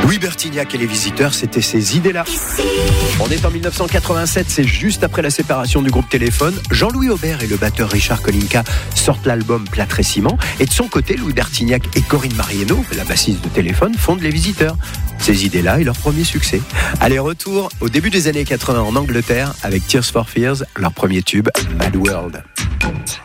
Louis Bertignac et les Visiteurs, c'était ces idées-là. On est en 1987, c'est juste après la séparation du groupe Téléphone. Jean-Louis Aubert et le batteur Richard Kolinka sortent l'album Plâtre et Ciment. Et de son côté, Louis Bertignac et Corinne Marieno, la bassiste de Téléphone, fondent les Visiteurs. Ces idées-là et leur premier succès. Allez, retour au début des années 80 en Angleterre avec Tears for Fears, leur premier tube, Mad World.